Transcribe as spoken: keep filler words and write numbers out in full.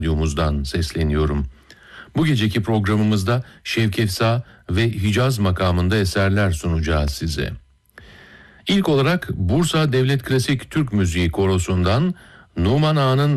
Radyomuzdan sesleniyorum. Bu geceki programımızda Şevkefsa ve Hicaz makamında eserler sunacağız size. İlk olarak Bursa Devlet Klasik Türk Müziği Korosu'ndan Numan Ağa'nın